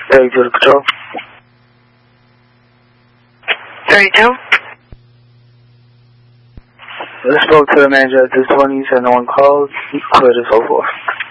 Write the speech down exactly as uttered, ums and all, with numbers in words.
thirty-two to control. thirty-two? I spoke to the manager at this twenty, said no one called. He cleared it so forth.